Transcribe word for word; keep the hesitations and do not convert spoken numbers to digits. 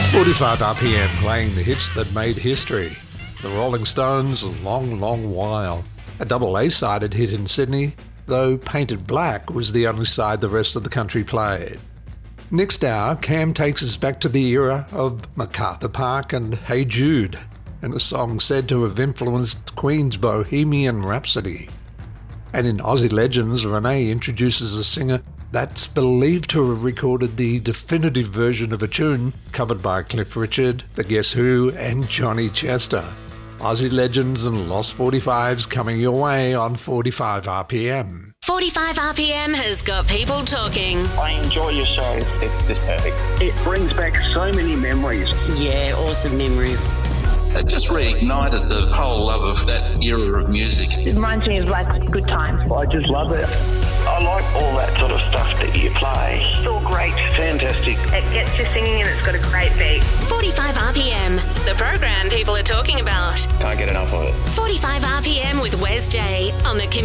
forty-five R P M playing the hits that made history. The Rolling Stones, Long, Long While. A double A-sided hit in Sydney, though Painted Black was the only side the rest of the country played. Next hour, Cam takes us back to the era of MacArthur Park and Hey Jude, and a song said to have influenced Queen's Bohemian Rhapsody. And in Aussie Legends, Renee introduces a singer that's believed to have recorded the definitive version of a tune covered by Cliff Richard, The Guess Who, and Johnny Chester. Aussie Legends and Lost forty-fives coming your way on forty-five R P M. forty-five R P M has got people talking. I enjoy your show. It's just perfect. It brings back so many memories. Yeah, awesome memories. It just reignited the whole love of that era of music. It reminds me of like good times. I just love it. I like all that sort of stuff that you play. It's all great. Fantastic. It gets you singing and it's got a great beat. forty-five R P M, the program people are talking about. Can't get enough of it. forty-five R P M with Wes J on the